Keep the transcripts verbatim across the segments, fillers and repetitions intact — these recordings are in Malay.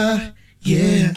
Yeah.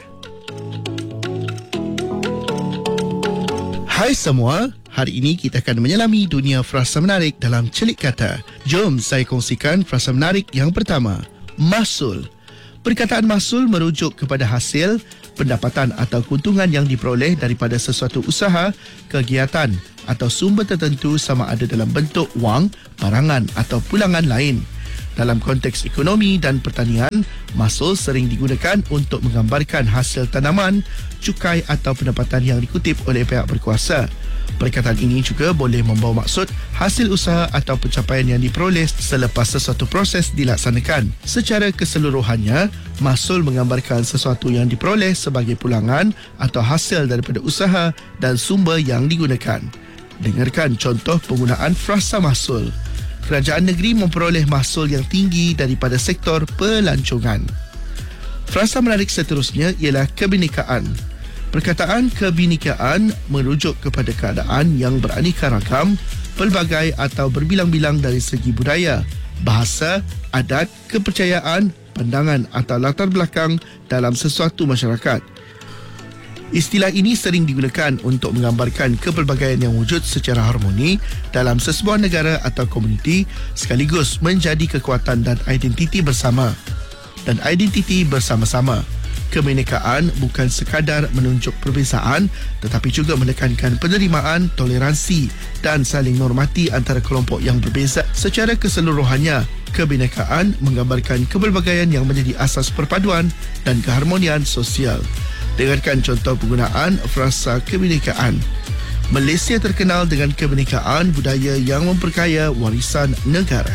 Hai semua, hari ini kita akan menyelami dunia frasa menarik dalam celik kata. Jom saya kongsikan frasa menarik yang pertama, mahsul. Perkataan mahsul merujuk kepada hasil, pendapatan atau keuntungan yang diperoleh daripada sesuatu usaha, kegiatan atau sumber tertentu sama ada dalam bentuk wang, barangan atau pulangan lain. Dalam konteks ekonomi dan pertanian, mahsul sering digunakan untuk menggambarkan hasil tanaman, cukai atau pendapatan yang dikutip oleh pihak berkuasa. Perkataan ini juga boleh membawa maksud hasil usaha atau pencapaian yang diperoleh selepas sesuatu proses dilaksanakan. Secara keseluruhannya, mahsul menggambarkan sesuatu yang diperoleh sebagai pulangan atau hasil daripada usaha dan sumber yang digunakan. Dengarkan contoh penggunaan frasa mahsul. Kerajaan negeri memperoleh mahsul yang tinggi daripada sektor pelancongan. Frasa menarik seterusnya ialah kebinekaan. Perkataan kebinekaan merujuk kepada keadaan yang beraneka ragam, pelbagai atau berbilang-bilang dari segi budaya, bahasa, adat, kepercayaan, pandangan atau latar belakang dalam sesuatu masyarakat. Istilah ini sering digunakan untuk menggambarkan kepelbagaian yang wujud secara harmoni dalam sesebuah negara atau komuniti sekaligus menjadi kekuatan dan identiti bersama dan identiti bersama-sama. Kebinekaan bukan sekadar menunjuk perbezaan tetapi juga menekankan penerimaan, toleransi dan saling menghormati antara kelompok yang berbeza. Secara keseluruhannya, kebinekaan menggambarkan kepelbagaian yang menjadi asas perpaduan dan keharmonian sosial. Dengarkan contoh penggunaan frasa kebinekaan. Malaysia terkenal dengan kebinekaan budaya yang memperkaya warisan negara.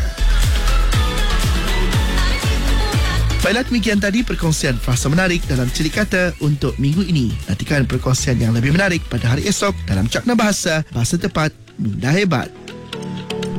Baiklah, demikian tadi perkongsian frasa menarik dalam celik kata untuk minggu ini. Nantikan perkongsian yang lebih menarik pada hari esok dalam Cakna Bahasa, Bahasa Tepat, Minda Hebat.